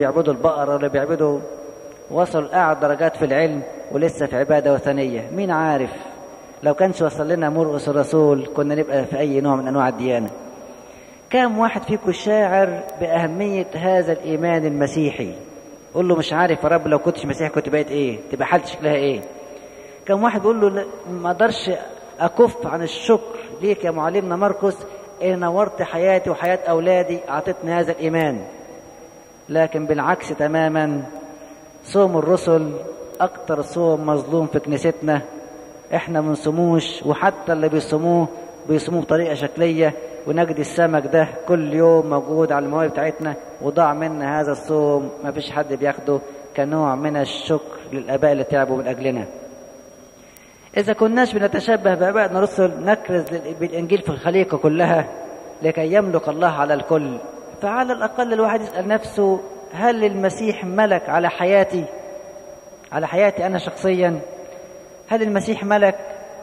بيعبدوا البقرة ولا بيعبدوا، وصلوا لأعلى درجات في العلم ولسه في عبادة وثنية. مين عارف لو كانش وصل لنا مرقس الرسول كنا نبقى في أي نوع من أنواع الديانة. كم واحد فيكم شاعر بأهمية هذا الإيمان المسيحي؟ قول له مش عارف يا رب، لو كنتش مسيحي كنت بقيت إيه؟ تبقى حالتي شكلها إيه؟ كم واحد بيقول له ما أقدرش أكف عن الشكر ليك يا معلمنا مرقس إن نورت حياتي وحياة أولادي، أعطتني هذا الإيمان. لكن بالعكس تماما، صوم الرسل أكتر صوم مظلوم في كنيستنا. إحنا منصوموش، وحتى اللي بيصوموه بطريقة شكلية، ونجد السمك ده كل يوم موجود على المواد بتاعتنا، وضاع منا هذا الصوم ما فيش حد بياخده كنوع من الشكر للآباء اللي تعبوا من أجلنا. إذا كناش بنتشبه بآبائنا الرسل نكرز بالإنجيل في الخليقة كلها لكي يملك الله على الكل، فعلى الأقل الواحد يسأل نفسه: هل المسيح ملك على حياتي؟ على حياتي أنا شخصيا؟ هل المسيح ملك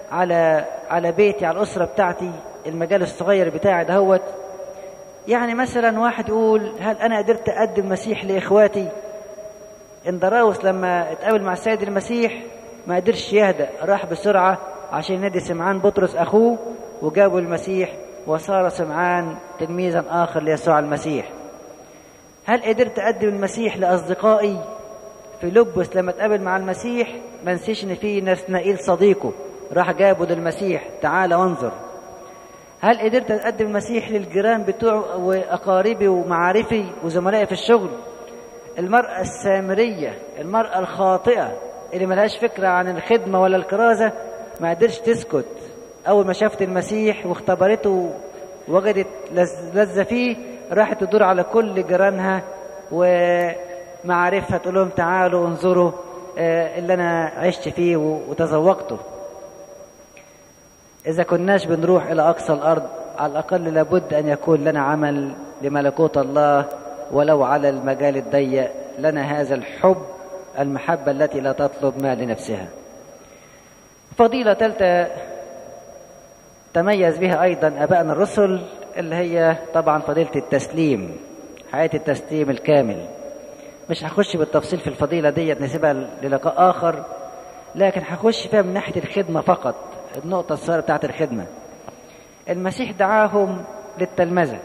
على بيتي، على الأسرة بتاعتي، المجال الصغير بتاعي دهوت؟ يعني مثلا واحد يقول: هل أنا قدرت أقدم المسيح لإخواتي؟ اندراوس لما اتقابل مع السيد المسيح ما قدرش يهدأ، راح بسرعة عشان ينادي سمعان بطرس أخوه، وجابوا المسيح وصار سمعان تلميذا آخر ليسوع المسيح. هل قدرت أقدم المسيح لأصدقائي؟ فيلبس لما اتقابل مع المسيح ما نسيش ان في نثنائيل صديقه، راح جابه للمسيح: تعال وانظر. هل قدرت اقدم المسيح للجيران بتوعه واقاربي ومعارفي وزملائي في الشغل؟ المرأة السامرية، المرأة الخاطئة اللي ملهاش فكرة عن الخدمة ولا الكرازة، ما قدرش تسكت. اول ما شافت المسيح واختبرته ووجدت لذة فيه، راحت تدور على كل جيرانها ومعارفها تقول لهم: تعالوا انظروا اللي انا عشت فيه وتذوقته. اذا كناش بنروح الى اقصى الارض، على الاقل لابد ان يكون لنا عمل لملكوت الله، ولو على المجال الضيق. لنا هذا الحب، المحبة التي لا تطلب ما لنفسها. فضيلة ثالثة تميز بها ايضا ابائنا الرسل، اللي هي طبعا فضيلة التسليم، حياة التسليم الكامل. مش هخش بالتفصيل في الفضيلة دي، نسيبها للقاء آخر، لكن هخش فيها من ناحية الخدمة فقط، النقطة الصغيرة بتاعت الخدمة. المسيح دعاهم للتلمذة،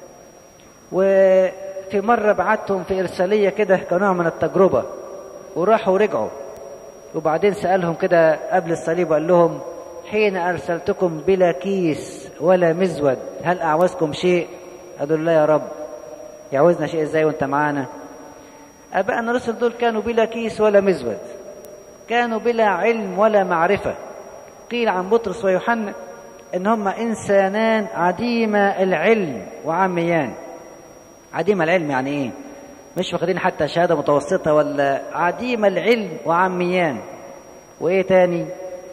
وفي مرة بعتهم في إرسالية كده كنوع من التجربة، وراحوا ورجعوا، وبعدين سألهم كده قبل الصليب وقال لهم: حين أرسلتكم بلا كيس ولا مزود هل أعوزكم شيء؟ قالوا: لا يا رب. يعوزنا شيء ازاي وانت معانا؟ ابائنا الرسل دول كانوا بلا كيس ولا مزود، كانوا بلا علم ولا معرفة. قيل عن بطرس ويوحنا ان هم انسانان عديم العلم وعميان. عديم العلم يعني ايه؟ مش واخدين حتى شهادة متوسطة، ولا عديم العلم وعميان. وايه تاني؟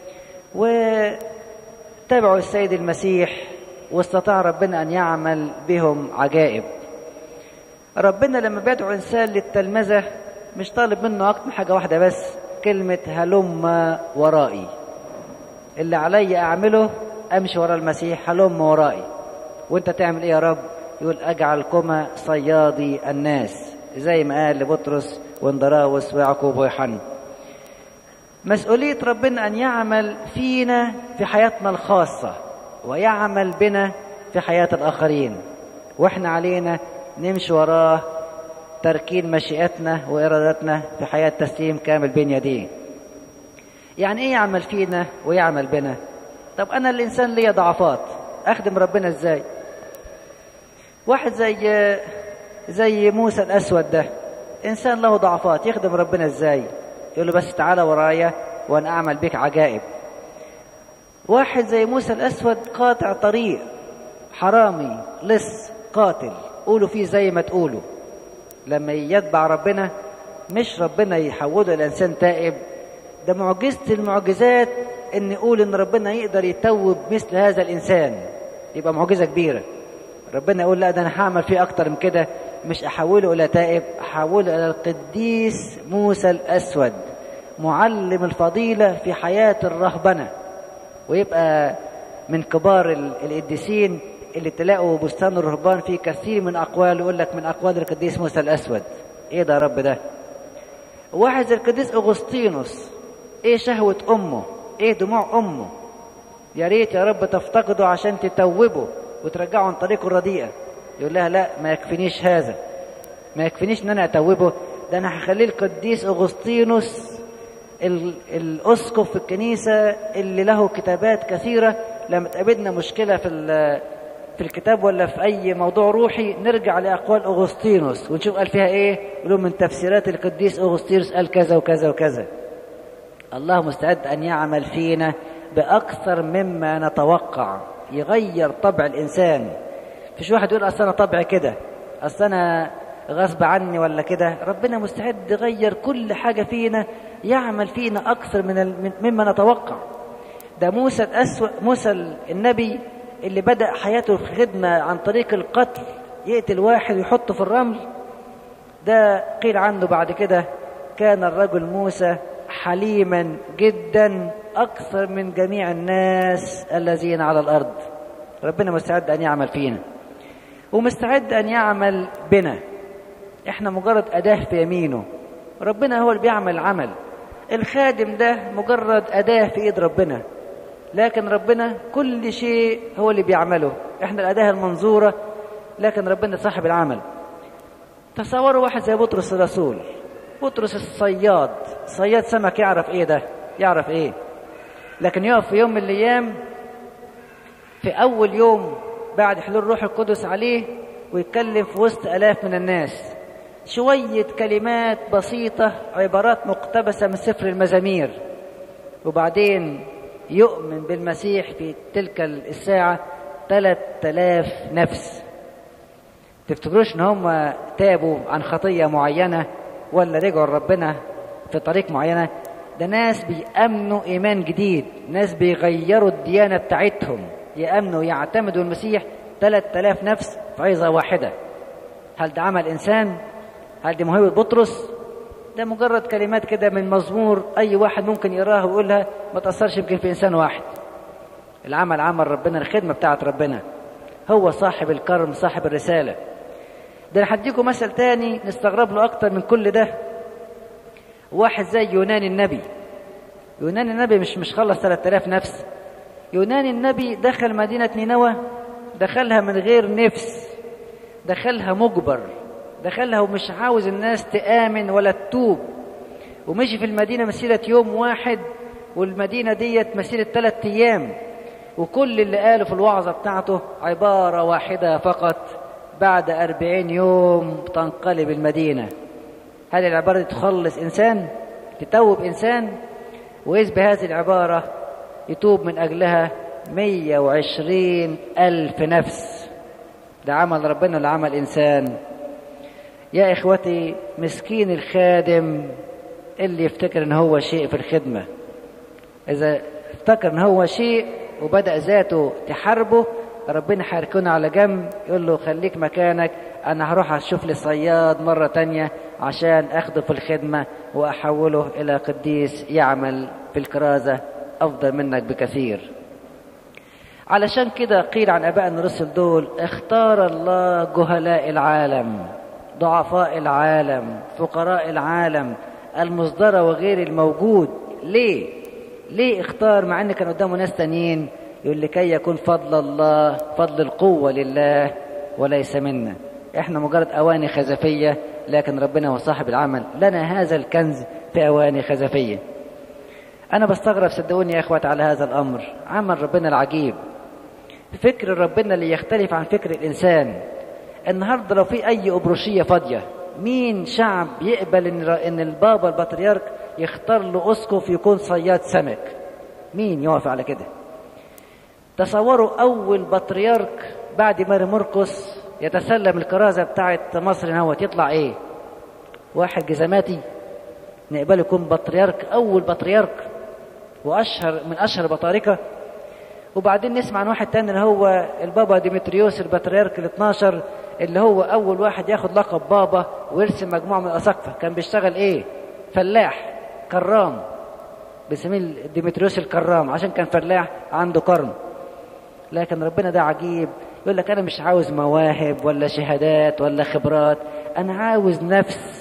وتابعوا السيد المسيح، واستطاع ربنا ان يعمل بهم عجائب. ربنا لما بيدعو إنسان للتلمذة مش طالب منه أكتر من حاجة واحدة بس، كلمة: هلم ورائي. اللي علي أعمله أمشي وراء المسيح، هلم ورائي. وانت تعمل إيه يا رب؟ يقول: أجعلكما صيادي الناس، زي ما قال لبطرس واندراوس ويعقوب ويوحنا. مسؤولية ربنا أن يعمل فينا في حياتنا الخاصة، ويعمل بنا في حياة الآخرين، وإحنا علينا نمشي وراه، تركين مشيئتنا وإرادتنا في حياة تسليم كامل بين يديه. يعني إيه يعمل فينا ويعمل بنا؟ طب أنا الإنسان ليا ضعفات، أخدم ربنا إزاي؟ واحد زي موسى الأسود ده، إنسان له ضعفات، يخدم ربنا إزاي؟ يقول له: بس تعالى ورايا وأنا أعمل بك عجائب. واحد زي موسى الأسود قاطع طريق، حرامي، لص، قاتل، قولوا فيه زي ما تقولوا. لما يتبع ربنا مش ربنا يحوله الى انسان تائب، ده معجزة المعجزات ان يقول ان ربنا يقدر يتوب مثل هذا الانسان، يبقى معجزة كبيرة. ربنا يقول: لا، ده انا هعمل فيه اكتر من كده، مش احوله الى تائب، احوله الى القديس موسى الاسود، معلم الفضيلة في حياة الرهبنة، ويبقى من كبار القديسين اللي تلاقوا بستان الرهبان فيه كثير من أقوال، يقول لك من أقوال القديس موسى الأسود. ايه ده يا رب ده؟ واحد زي القديس اغسطينوس، ايه شهوة امه، ايه دموع امه، يا ريت يا رب تفتقده عشان تتوبه وترجعه عن طريقه الرديئة. يقول لها لا، ما يكفينيش هذا، ما يكفينيش ان انا اتوبه، ده انا هخليه القديس اغسطينوس الاسقف في الكنيسة اللي له كتابات كثيرة. لما تقابلنا مشكلة في الكتاب ولا في اي موضوع روحي نرجع لاقوال اغسطينوس ونشوف قال فيها ايه، يقولوا من تفسيرات القديس اغسطينوس قال كذا وكذا وكذا. الله مستعد ان يعمل فينا باكثر مما نتوقع، يغير طبع الانسان. فيش واحد يقول اصل انا طبعي كده، اصل انا غصب عني ولا كده. ربنا مستعد يغير كل حاجة فينا، يعمل فينا اكثر مما نتوقع. ده موسى النبي اللي بدأ حياته في خدمة عن طريق القتل، يقتل واحد ويحطه في الرمل. ده قيل عنه بعد كده كان الرجل موسى حليما جدا أكثر من جميع الناس الذين على الأرض. ربنا مستعد أن يعمل فينا ومستعد أن يعمل بنا، إحنا مجرد أداة في يمينه. ربنا هو اللي بيعمل العمل، الخادم ده مجرد أداة في إيد ربنا، لكن ربنا كل شيء هو اللي بيعمله، إحنا الأداة المنظورة لكن ربنا صاحب العمل. تصوروا واحد زي بطرس الرسول، بطرس الصياد، صياد سمك، يعرف ايه ده؟ يعرف ايه؟ لكن يقف في يوم من الايام في اول يوم بعد حلول روح القدس عليه ويتكلم في وسط الاف من الناس شوية كلمات بسيطة، عبارات مقتبسة من سفر المزامير، وبعدين يؤمن بالمسيح في تلك الساعة 3000 نفس. تفتكروش ان هم تابوا عن خطية معينة ولا رجعوا لربنا في طريق معينة؟ ده ناس بيأمنوا إيمان جديد، ناس بيغيروا الديانة بتاعتهم، يأمنوا يعتمدوا المسيح. 3000 نفس في عظة واحدة. هل ده عمل إنسان؟ هل دي موهبة بطرس؟ ده مجرد كلمات كده من مزمور أي واحد ممكن يقراها ويقولها، ما تأثرش يمكن في إنسان واحد. العمل عمل ربنا، الخدمة بتاعت ربنا، هو صاحب الكرم، صاحب الرسالة. ده أنا هديكم مثل تاني نستغرب له أكتر من كل ده. واحد زي يونان النبي. يونان النبي مش خلص 3000 نفس. يونان النبي دخل مدينة نينوى، دخلها من غير نفس، دخلها مجبر، دخلها ومش عاوز الناس تآمن ولا تتوب، ومشي في المدينة مسيرة يوم واحد، والمدينة ديت مسيرة 3 أيام، وكل اللي قاله في الوعظة بتاعته عبارة واحدة فقط: بعد 40 يوم تنقلب المدينة. هذه العبارة دي تخلص إنسان، تتوب إنسان، وإذ بهذه العبارة يتوب من أجلها 120,000 نفس. ده عمل ربنا ولا عمل إنسان؟ يا إخوتي، مسكين الخادم اللي يفتكر إن هو شيء في الخدمة. إذا افتكر إن هو شيء وبدأ ذاته تحاربه، ربنا هيركنه على جنب، يقول له خليك مكانك، أنا هروح أشوف لي صياد مرة تانية عشان أخده في الخدمة وأحوله إلى قديس يعمل في الكرازة أفضل منك بكثير. علشان كده قيل عن آبائنا الرسل دول: اختار الله جهلاء العالم، ضعفاء العالم، فقراء العالم، المصدر وغير الموجود. ليه اختار مع ان كان قدامه ناس تانيين؟ يقول لكي يكون فضل الله، فضل القوة لله وليس منا. احنا مجرد اواني خزفية، لكن ربنا هو صاحب العمل، لنا هذا الكنز في اواني خزفية. انا بستغرب صدقوني يا اخوات على هذا الامر، عمل ربنا العجيب، فكر ربنا اللي يختلف عن فكر الانسان. النهارده لو في اي ابروشية فاضية، مين شعب يقبل ان البابا البطريرك يختار له اسقف يكون صياد سمك؟ مين يوافق على كده؟ تصوروا اول بطريرك بعد ماري مرقس يتسلم الكرازة بتاعت مصر نوت، يطلع ايه؟ واحد جزماتي نقبله يكون بطريرك، اول بطريرك واشهر من اشهر بطاركة. وبعدين نسمع عن واحد تاني اللي هو البابا ديمتريوس البطريرك ال12، اللي هو اول واحد ياخد لقب بابا ويرسم مجموعة من الاساقفة. كان بيشتغل ايه؟ فلاح، كرام، بيسميه ديمتريوس الكرام عشان كان فلاح عنده كرم. لكن ربنا ده عجيب، يقول لك انا مش عاوز مواهب ولا شهادات ولا خبرات، انا عاوز نفس